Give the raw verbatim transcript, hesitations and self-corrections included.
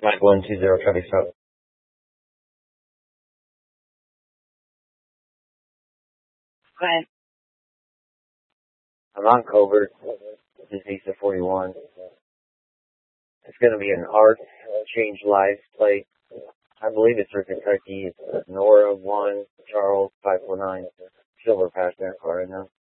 Mike one two zero traffic stop. Right. I'm on covert. This is Visa forty-one. It's going to be an art change live plate. I believe it's for Kentucky. It's Nora one Charles five four nine. Silver passenger car right now.